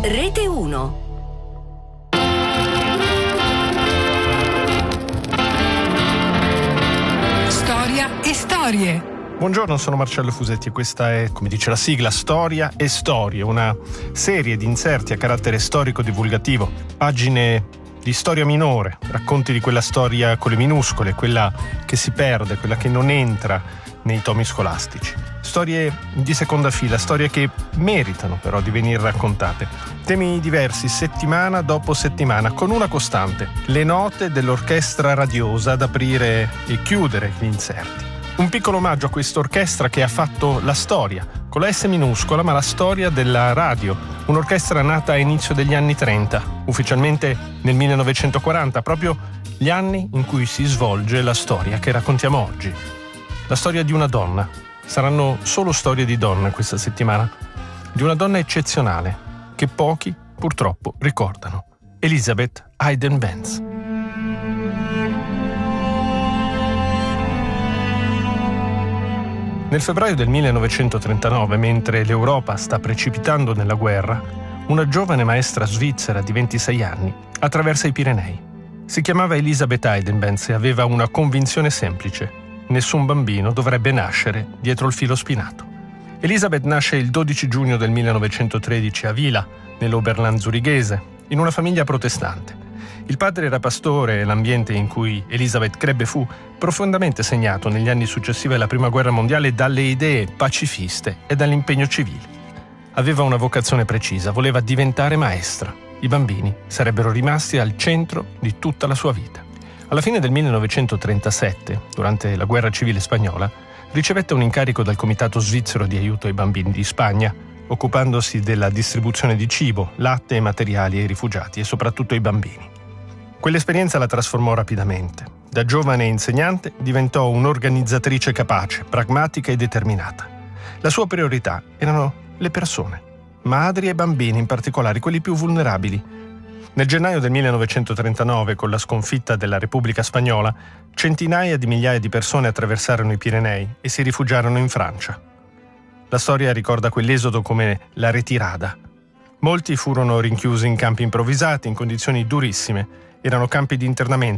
Rete 1. Storia e storie. Buongiorno, sono Marcello Fusetti e questa è, come dice la sigla, Storia e Storie, una serie di inserti a carattere storico-divulgativo, pagine di storia minore, racconti di quella storia con le minuscole, quella che si perde, quella che non entra nei tomi scolastici. Storie di seconda fila, storie che meritano però di venire raccontate. Temi diversi settimana dopo settimana, con una costante: le note dell'orchestra radiosa ad aprire e chiudere gli inserti. Un piccolo omaggio a quest'orchestra che ha fatto la storia, con la S minuscola, ma la storia della radio. Un'orchestra nata a inizio degli anni 30, ufficialmente nel 1940, proprio gli anni in cui si svolge la storia che raccontiamo oggi. La storia di una donna. Saranno solo storie di donne questa settimana. Di una donna eccezionale, che pochi, purtroppo, ricordano. Elizabeth Hayden Vance. Nel febbraio del 1939, mentre l'Europa sta precipitando nella guerra, una giovane maestra svizzera di 26 anni attraversa i Pirenei. Si chiamava Elizabeth Hayden Vance e aveva una convinzione semplice: nessun bambino dovrebbe nascere dietro il filo spinato. Elizabeth nasce il 12 giugno del 1913 a Vila, nell'Oberland zurighese, in una famiglia protestante. Il padre era pastore e l'ambiente in cui Elizabeth crebbe fu profondamente segnato negli anni successivi alla Prima Guerra Mondiale dalle idee pacifiste e dall'impegno civile. Aveva una vocazione precisa, voleva diventare maestra. I bambini sarebbero rimasti al centro di tutta la sua vita. Alla fine del 1937, durante la Guerra Civile Spagnola, ricevette un incarico dal Comitato Svizzero di Aiuto ai Bambini di Spagna, occupandosi della distribuzione di cibo, latte e materiali ai rifugiati e soprattutto ai bambini. Quell'esperienza la trasformò rapidamente. Da giovane insegnante diventò un'organizzatrice capace, pragmatica e determinata. La sua priorità erano le persone, madri e bambini in particolare, quelli più vulnerabili. Nel gennaio del 1939, con la sconfitta della Repubblica Spagnola, centinaia di migliaia di persone attraversarono i Pirenei e si rifugiarono in Francia. La storia ricorda quell'esodo come la retirada. Molti furono rinchiusi in campi improvvisati, in condizioni durissime. Erano campi di internamento